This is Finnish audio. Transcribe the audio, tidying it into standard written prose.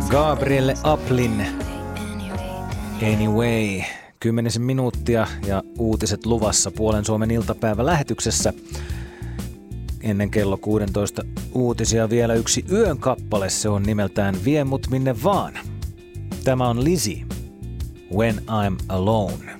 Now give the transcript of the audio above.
Gabrielle Aplin Anyway. 10 minuuttia ja uutiset luvassa Puolen Suomen iltapäivälähetyksessä. Ennen kello 16 uutisia vielä yksi yön kappale. Se on nimeltään Vie mut minne vaan. Tämä on Lizzy, When I'm Alone.